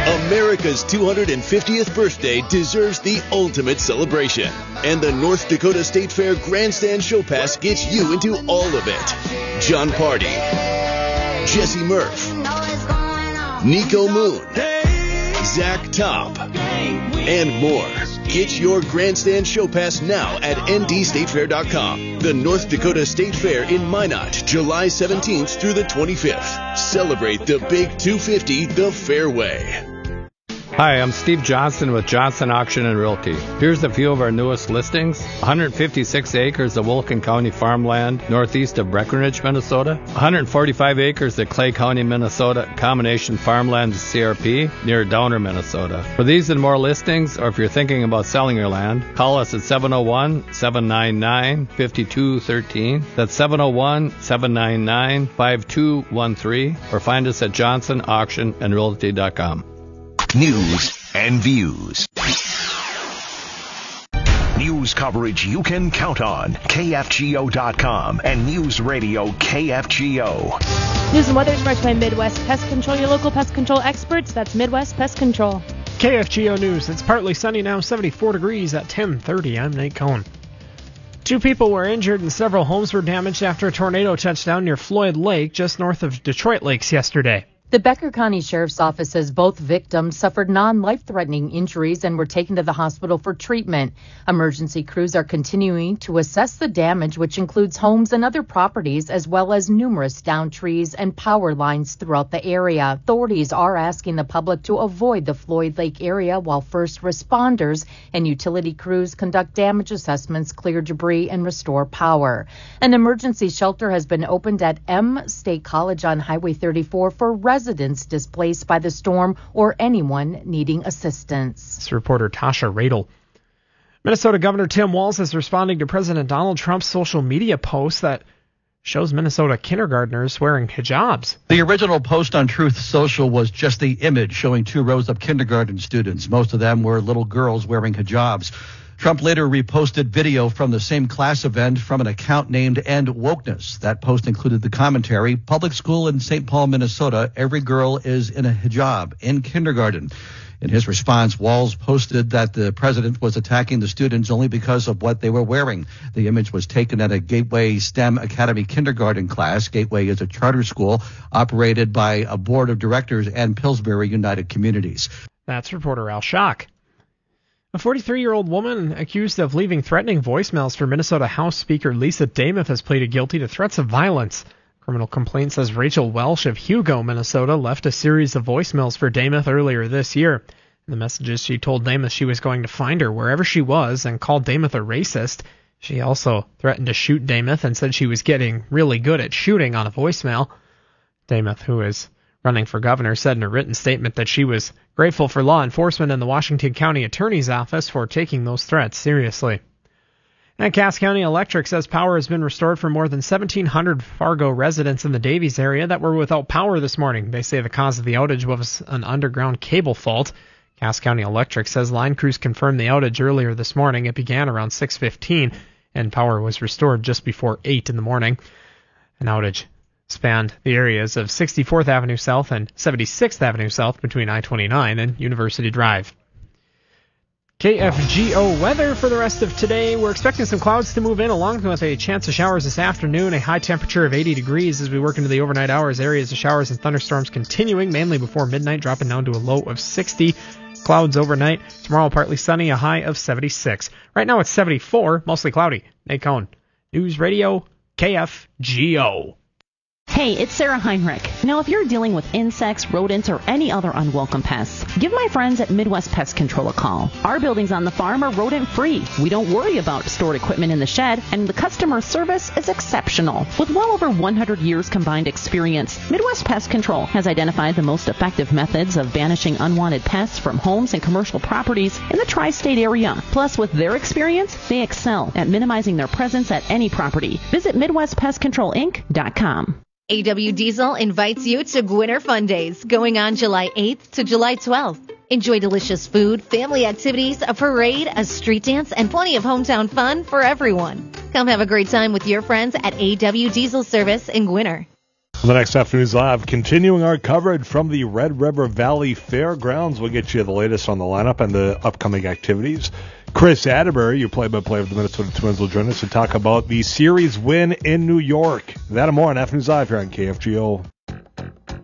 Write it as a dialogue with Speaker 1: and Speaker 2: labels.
Speaker 1: America's 250th birthday deserves the ultimate celebration. And the North Dakota State Fair Grandstand Show Pass gets you into all of it. John Party, Jesse Murph, Nico Moon, Zach Top, and more. Get your Grandstand Show Pass now at ndstatefair.com. The North Dakota State Fair in Minot, July 17th through the 25th. Celebrate the Big 250 the fair way.
Speaker 2: Hi, I'm Steve Johnson with Johnson Auction and Realty. Here's a few of our newest listings. 156 acres of Wilkin County farmland northeast of Breckenridge, Minnesota. 145 acres of Clay County, Minnesota, combination farmland CRP near Downer, Minnesota. For these and more listings, or if you're thinking about selling your land, call us at 701-799-5213. That's 701-799-5213, or find us at johnsonauctionandrealty.com.
Speaker 3: News and views. News coverage you can count on. KFGO.com and News Radio KFGO.
Speaker 4: News and weather is brought to you by Midwest Pest Control, your local pest control experts. That's Midwest Pest Control.
Speaker 5: KFGO News. It's partly sunny now, 74 degrees at 10:30. I'm Nate Cohn. 2 people were injured and several homes were damaged after a tornado touched down near Floyd Lake, just north of Detroit Lakes yesterday.
Speaker 6: The Becker County Sheriff's Office says both victims suffered non-life-threatening injuries and were taken to the hospital for treatment. Emergency crews are continuing to assess the damage, which includes homes and other properties, as well as numerous downed trees and power lines throughout the area. Authorities are asking the public to avoid the Floyd Lake area while first responders and utility crews conduct damage assessments, clear debris, and restore power. An emergency shelter has been opened at M State College on Highway 34 for residents displaced by the storm or anyone needing assistance.
Speaker 5: It's reporter Tasha Radel. Minnesota Governor Tim Walz is responding to President Donald Trump's social media post that shows Minnesota kindergartners wearing hijabs.
Speaker 7: The original post on Truth Social was just the image showing 2 rows of kindergarten students. Most of them were little girls wearing hijabs. Trump later reposted video from the same class event from an account named End Wokeness. That post included the commentary, public school in St. Paul, Minnesota, every girl is in a hijab in kindergarten. In his response, Walz posted that the president was attacking the students only because of what they were wearing. The image was taken at a Gateway STEM Academy kindergarten class. Gateway is a charter school operated by a board of directors and Pillsbury United Communities.
Speaker 5: That's reporter Al Schock. A 43-year-old woman accused of leaving threatening voicemails for Minnesota House Speaker Lisa Damoth has pleaded guilty to threats of violence. Criminal complaint says Rachel Welsh of Hugo, Minnesota, left a series of voicemails for Damoth earlier this year. In the messages, she told Damoth she was going to find her wherever she was and called Damoth a racist. She also threatened to shoot Damoth and said she was getting really good at shooting on a voicemail. Damoth, who is running for governor, said in a written statement that she was grateful for law enforcement and the Washington County Attorney's Office for taking those threats seriously. And Cass County Electric says power has been restored for more than 1,700 Fargo residents in the Davies area that were without power this morning. They say the cause of the outage was an underground cable fault. Cass County Electric says line crews confirmed the outage earlier this morning. It began around 6:15 and power was restored just before 8 in the morning. An outage spanned the areas of 64th Avenue South and 76th Avenue South between I-29 and University Drive. KFGO weather for the rest of today. We're expecting some clouds to move in along with a chance of showers this afternoon, a high temperature of 80 degrees as we work into the overnight hours. Areas of showers and thunderstorms continuing, mainly before midnight, dropping down to a low of 60. Clouds overnight. Tomorrow partly sunny, a high of 76. Right now it's 74, mostly cloudy. Nate Cohn, News Radio KFGO.
Speaker 8: Hey, it's Sarah Heinrich. Now, if you're dealing with insects, rodents, or any other unwelcome pests, give my friends at Midwest Pest Control a call. Our buildings on the farm are rodent-free. We don't worry about stored equipment in the shed, and the customer service is exceptional. With well over 100 years combined experience, Midwest Pest Control has identified the most effective methods of banishing unwanted pests from homes and commercial properties in the tri-state area. Plus, with their experience, they excel at minimizing their presence at any property. Visit MidwestPestControlInc.com.
Speaker 9: AW Diesel invites you to Gwinner Fun Days, going on July 8th to July 12th. Enjoy delicious food, family activities, a parade, a street dance, and plenty of hometown fun for everyone. Come have a great time with your friends at AW Diesel Service in Gwinner.
Speaker 10: On the next Afternoons Live, continuing our coverage from the Red River Valley Fairgrounds. We'll get you the latest on the lineup and the upcoming activities. Chris Atterbury, your play-by-play of the Minnesota Twins, will join us to talk about the series win in New York. That and more on Afternoons Live here on KFGO.